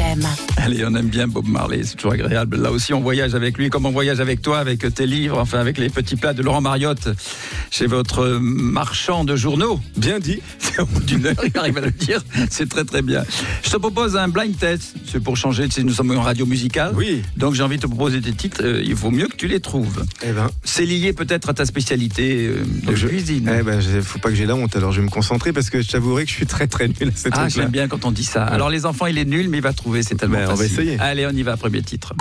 RFM. Allez, on aime bien Bob Marley, c'est toujours agréable. Là aussi, on voyage avec lui, comme on voyage avec toi, avec tes livres, enfin avec les petits plats de Laurent Mariotte, chez votre marchand de journaux. Bien dit. Au bout d'une heure, il arrive à le dire. C'est très très bien. Je te propose un blind test. C'est pour changer. Tu sais, nous sommes en radio musicale. Oui. Donc j'ai envie de te proposer des titres. Il vaut mieux que tu les trouves. Eh ben. C'est lié peut-être à ta spécialité de cuisine. Eh ben, faut pas que j'ai la honte. Alors je vais me concentrer parce que je t'avouerai que je suis très très nul à cette truc-là. J'aime bien quand on dit ça. Ouais. Alors les enfants, il est nul, mais il va trouver. C'est tellement facile. On va essayer. Allez, on y va. Premier titre.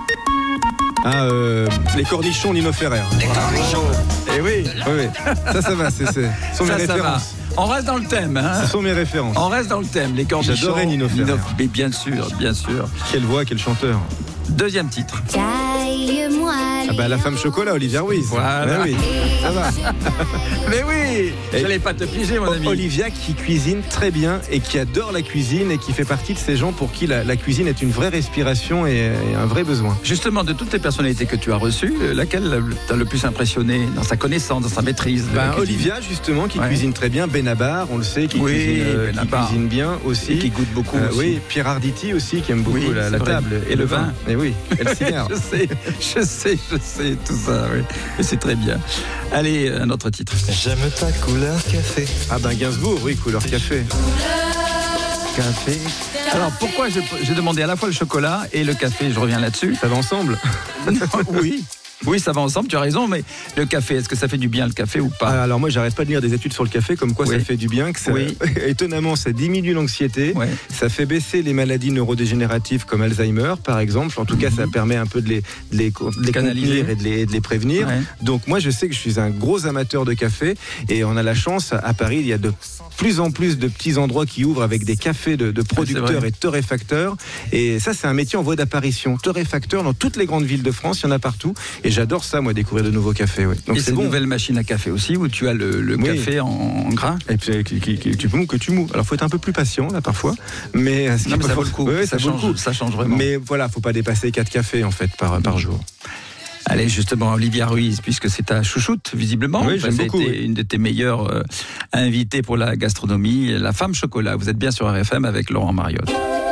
Les cornichons Nino Ferrer. Les cornichons. Eh oui. Ça va. Ce sont mes références. On reste dans le thème. Hein. Ce sont mes références. On reste dans le thème. Les cornichons. J'adorais Nino Ferrer. Mais bien sûr. Quelle voix, quel chanteur. Deuxième titre. Taille-moi La femme chocolat, Olivia Ruiz. Voilà. Oui. Ça va. Mais oui. Et j'allais pas te piéger, mon ami. Olivia qui cuisine très bien et qui adore la cuisine et qui fait partie de ces gens pour qui la cuisine est une vraie respiration et un vrai besoin. Justement, de toutes les personnalités que tu as reçues, laquelle t'a le plus impressionné dans sa connaissance, dans sa maîtrise de la cuisine? Olivia, justement, qui cuisine très bien. Benabar, on le sait, qui cuisine bien aussi. Et qui goûte beaucoup aussi. Oui, Pierre Arditi aussi, qui aime beaucoup la table. Et le vin. Et oui, et le cigare. Je sais, tout ça, oui. Mais c'est très bien. Allez, un autre titre. J'aime ta couleur café. Gainsbourg, oui, couleur café. Café. Alors, pourquoi j'ai demandé à la fois le chocolat et le café? Je reviens là-dessus. Ça va ensemble? Oui, ça va ensemble, tu as raison, mais le café, est-ce que ça fait du bien le café ou pas? Alors moi, j'arrête pas de lire des études sur le café, comme quoi ça fait du bien, que ça, étonnamment, ça diminue l'anxiété, ça fait baisser les maladies neurodégénératives comme Alzheimer, par exemple. En tout cas, ça permet un peu de les contenir et de les prévenir. Ouais. Donc moi, je sais que je suis un gros amateur de café, et on a la chance, à Paris, il y a de plus en plus de petits endroits qui ouvrent avec des cafés de producteurs et torréfacteurs. Et ça, c'est un métier en voie d'apparition. Torréfacteur, dans toutes les grandes villes de France, il y en a partout. Et j'adore ça, moi, découvrir de nouveaux cafés. Ouais. Donc et c'est une nouvelle machine à café aussi, où tu as le café en grains. Et puis tu mous. Alors, il faut être un peu plus patient, là, parfois. Mais ça vaut le coup. Ça change vraiment. Mais voilà, il ne faut pas dépasser 4 cafés, en fait, par jour. Allez, justement, Olivia Ruiz, puisque c'est ta chouchoute, visiblement. Oui, j'aime beaucoup. C'était une de tes meilleures invitées pour la gastronomie, la femme chocolat. Vous êtes bien sur RFM avec Laurent Mariotte.